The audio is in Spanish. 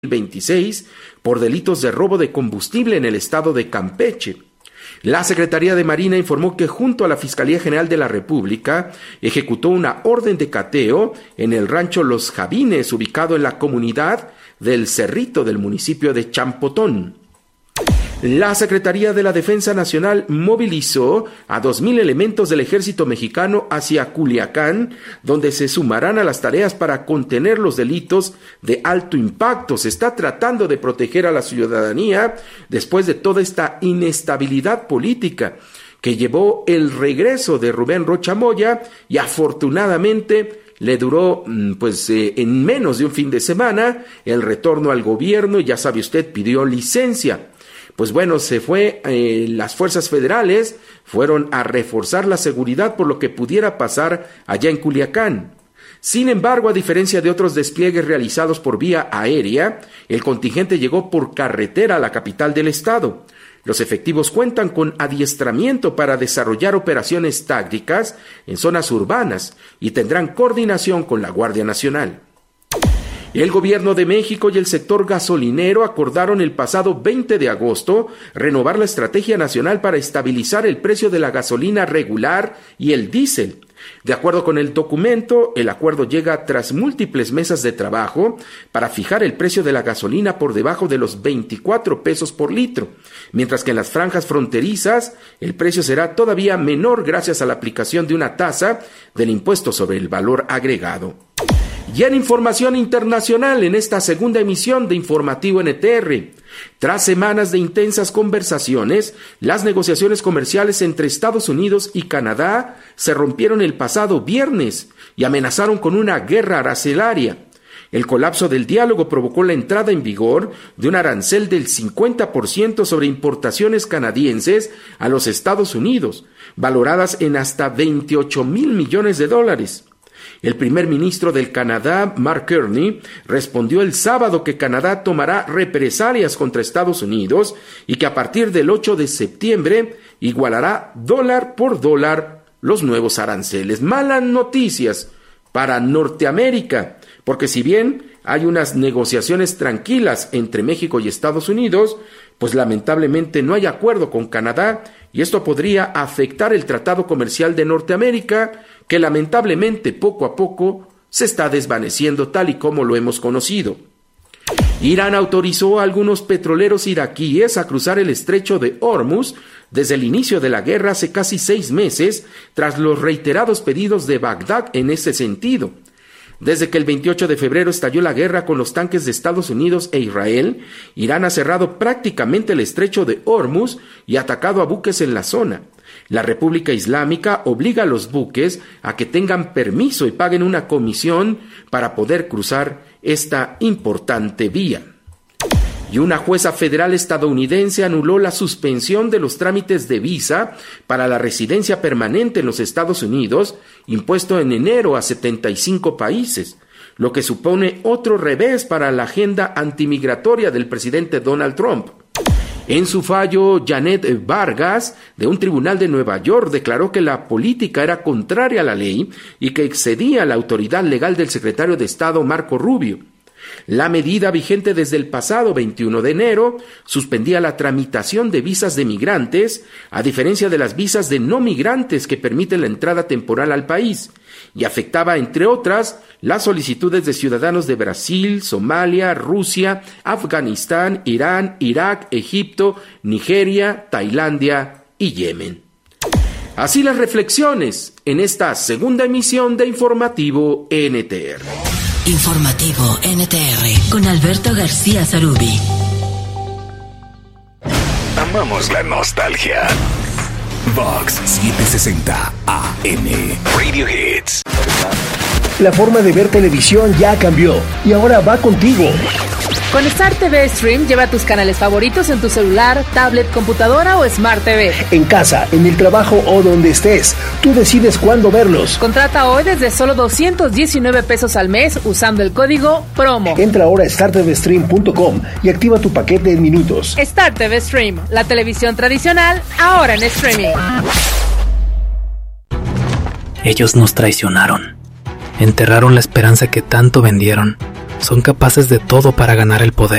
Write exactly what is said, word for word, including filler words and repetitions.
veintiséis por delitos de robo de combustible en el estado de Campeche. La Secretaría de Marina informó que junto a la Fiscalía General de la República ejecutó una orden de cateo en el rancho Los Jabines, ubicado en la comunidad del Cerrito del municipio de Champotón. La Secretaría de la Defensa Nacional movilizó a dos mil elementos del ejército mexicano hacia Culiacán, donde se sumarán a las tareas para contener los delitos de alto impacto. Se está tratando de proteger a la ciudadanía después de toda esta inestabilidad política que llevó el regreso de Rubén Rocha Moya, y afortunadamente le duró pues eh, en menos de un fin de semana el retorno al gobierno. Ya sabe usted, pidió licencia. Pues bueno, se fue, eh, las fuerzas federales fueron a reforzar la seguridad por lo que pudiera pasar allá en Culiacán. Sin embargo, a diferencia de otros despliegues realizados por vía aérea, el contingente llegó por carretera a la capital del estado. Los efectivos cuentan con adiestramiento para desarrollar operaciones tácticas en zonas urbanas y tendrán coordinación con la Guardia Nacional. El gobierno de México y el sector gasolinero acordaron el pasado veinte de agosto renovar la estrategia nacional para estabilizar el precio de la gasolina regular y el diésel. De acuerdo con el documento, el acuerdo llega tras múltiples mesas de trabajo para fijar el precio de la gasolina por debajo de los veinticuatro pesos por litro, mientras que en las franjas fronterizas el precio será todavía menor gracias a la aplicación de una tasa del impuesto sobre el valor agregado. Y en información internacional, en esta segunda emisión de Informativo N T R, tras semanas de intensas conversaciones, las negociaciones comerciales entre Estados Unidos y Canadá se rompieron el pasado viernes y amenazaron con una guerra arancelaria. El colapso del diálogo provocó la entrada en vigor de un arancel del cincuenta por ciento sobre importaciones canadienses a los Estados Unidos, valoradas en hasta veintiocho mil millones de dólares. El primer ministro del Canadá, Mark Carney, respondió el sábado que Canadá tomará represalias contra Estados Unidos y que a partir del ocho de septiembre igualará dólar por dólar los nuevos aranceles. Malas noticias para Norteamérica, porque si bien hay unas negociaciones tranquilas entre México y Estados Unidos, pues lamentablemente no hay acuerdo con Canadá, y esto podría afectar el Tratado Comercial de Norteamérica, que lamentablemente poco a poco se está desvaneciendo tal y como lo hemos conocido. Irán autorizó a algunos petroleros iraquíes a cruzar el estrecho de Hormuz desde el inicio de la guerra hace casi seis meses, tras los reiterados pedidos de Bagdad en ese sentido. Desde que el veintiocho de febrero estalló la guerra con los tanques de Estados Unidos e Israel, Irán ha cerrado prácticamente el estrecho de Hormuz y atacado a buques en la zona. La República Islámica obliga a los buques a que tengan permiso y paguen una comisión para poder cruzar esta importante vía. Y una jueza federal estadounidense anuló la suspensión de los trámites de visa para la residencia permanente en los Estados Unidos, impuesto en enero a setenta y cinco países, lo que supone otro revés para la agenda antimigratoria del presidente Donald Trump. En su fallo, Janet Vargas, de un tribunal de Nueva York, declaró que la política era contraria a la ley y que excedía la autoridad legal del secretario de Estado Marco Rubio. La medida, vigente desde el pasado veintiuno de enero, suspendía la tramitación de visas de migrantes, a diferencia de las visas de no migrantes que permiten la entrada temporal al país, y afectaba, entre otras, las solicitudes de ciudadanos de Brasil, Somalia, Rusia, Afganistán, Irán, Irak, Egipto, Nigeria, Tailandia y Yemen. Así las reflexiones en esta segunda emisión de Informativo N T R. Informativo N T R con Alberto García Zarubi. Amamos la nostalgia. Vox setecientos sesenta A M Radio Hits. La forma de ver televisión ya cambió y ahora va contigo. Con Star T V Stream lleva tus canales favoritos en tu celular, tablet, computadora o Smart T V. En casa, en el trabajo o donde estés, tú decides cuándo verlos. Contrata hoy desde solo doscientos diecinueve pesos al mes usando el código PROMO. Entra ahora a star t v stream punto com y activa tu paquete en minutos. Star T V Stream, la televisión tradicional, ahora en streaming. Ellos nos traicionaron. Enterraron la esperanza que tanto vendieron. son capaces de todo para ganar el poder.